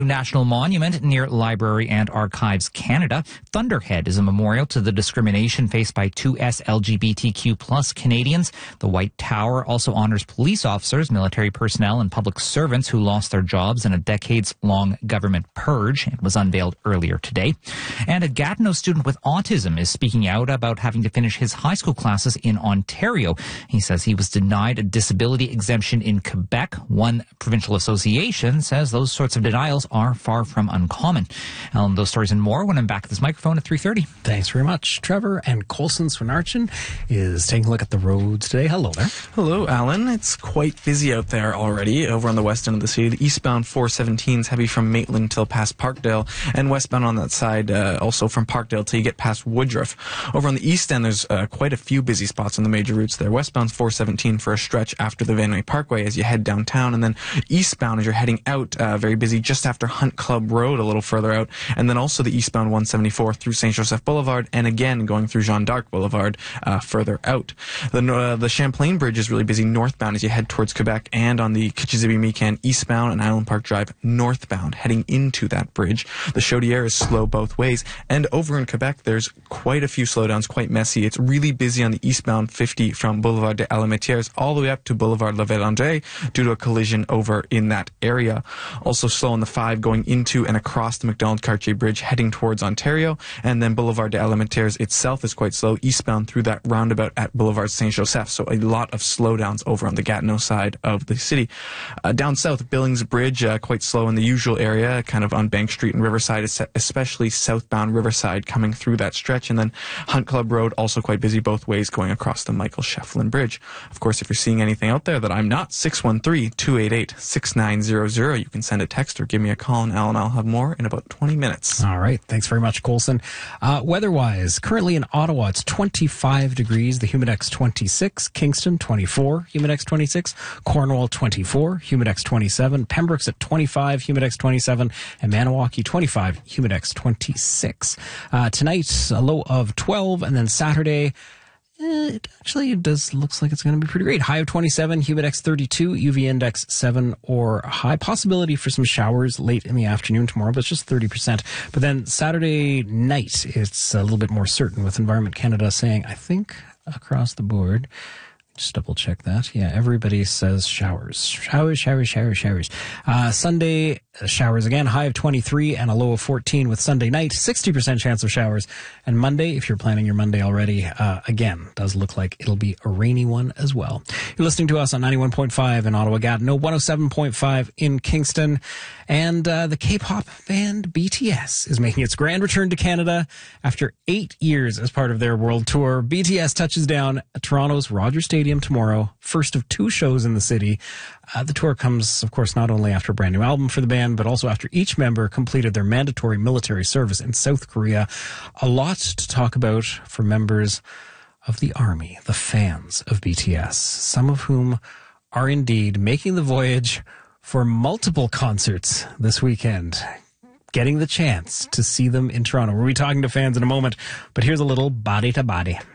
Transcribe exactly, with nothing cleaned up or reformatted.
National Monument near Library and Archives Canada. Thunderhead is a memorial to the discrimination faced by two S L G B T Q plus Canadians. The White Tower also honors police officers, military personnel, and public servants who lost their jobs in a decades-long government purge. It was unveiled earlier today. And a Gatineau student with autism is speaking out about having to finish his high school classes in Ontario. He says he was denied a disability exemption in Quebec. One provincial association says those sorts of denials are far from uncommon. Um, those stories and more when I'm back at this microphone at three thirty. Thanks very much, Trevor. And Colson Swinarchin is taking a look at the roads today. Hello there. Hello, Alan. It's quite busy out there already over on the west end of the city. The eastbound four seventeen is heavy from Maitland till past Parkdale, and westbound on that side uh, also from Parkdale till you get past Woodruff. Over on the east end, there's uh, quite a few busy spots on the major routes there. Westbound four seventeen for a stretch after the Van Way Parkway as you head downtown, and then eastbound as you're heading out, uh, very busy just after Hunt Club Road a little further out, and then also the eastbound one seventy-four through Saint Joseph Boulevard, and again going through Jeanne d'Arc Boulevard uh, further out. The uh, the Champlain Bridge is really busy northbound as you head towards Quebec, and on the Kitchissippi-Mecan eastbound and Island Park Drive northbound heading into that bridge. The Chaudière is slow both ways, and over in Quebec there's quite a few slowdowns, quite messy. It's really busy on the eastbound fifty from Boulevard des Alametières all the way up to Boulevard La Vérendrye due to a collision over in that area. Also slow on the five going into and across the Macdonald-Cartier Bridge heading towards Ontario, and then Boulevard des Alametières itself is quite slow eastbound through that roundabout at Boulevard Saint Joseph, so a lot of slowdowns over on the Gatineau side of the city. Uh, down south, Billings Bridge, uh, quite slow in the usual area, kind of on Bank Street and Riverside, especially southbound Riverside coming through that stretch, and then Hunt Club Road also quite busy both ways going across the Michael Shefflin Bridge. Of course, if you're seeing anything out there that I'm not, six one three, two eight eight, six nine zero zero, you can send a text or give me a call, and Alan, I'll have more in about twenty minutes. All right. Thanks very much, Colson. Uh, weather-wise, currently in Ottawa, it's twenty-five degrees, the Humidex twenty-six, Kingston twenty-four, Humidex twenty-six, Cornwall twenty-four, Humidex twenty-seven, Pembroke's at twenty-five, Humidex twenty-seven, and Maniwaki twenty-five, Humidex twenty-six. Uh, tonight, a low of twelve, and then Saturday, Eh, it actually it does looks like it's going to be pretty great. High of twenty-seven, Humidex thirty-two, U V index seven or high. Possibility for some showers late in the afternoon tomorrow, but it's just thirty percent. But then Saturday night, it's a little bit more certain with Environment Canada saying, I think across the board, just double check that. Yeah, everybody says showers. Showers, showers, showers, showers. Uh, Sunday, showers again, high of twenty-three and a low of fourteen with Sunday night, sixty percent chance of showers. And Monday, if you're planning your Monday already, uh, again, does look like it'll be a rainy one as well. You're listening to us on ninety-one point five in Ottawa, Gatineau, one oh seven point five in Kingston. And uh, the K-pop band B T S is making its grand return to Canada after eight years as part of their world tour. B T S touches down at Toronto's Rogers Stadium tomorrow, first of two shows in the city. Uh, the tour comes, of course, not only after a brand new album for the band, but also after each member completed their mandatory military service in South Korea. A lot to talk about for members of the Army, the fans of B T S, some of whom are indeed making the voyage for multiple concerts this weekend, getting the chance to see them in Toronto. We'll be talking to fans in a moment, but here's a little body to body.